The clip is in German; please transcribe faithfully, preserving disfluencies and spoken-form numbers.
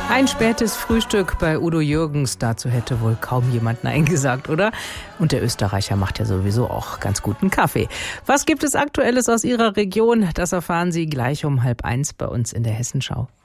Ein spätes Frühstück bei Udo Jürgens, dazu hätte wohl kaum jemand Nein gesagt, oder? Und der Österreicher macht ja sowieso auch ganz guten Kaffee. Was gibt es Aktuelles aus Ihrer Region? Das erfahren Sie gleich um halb eins bei uns in der Hessenschau.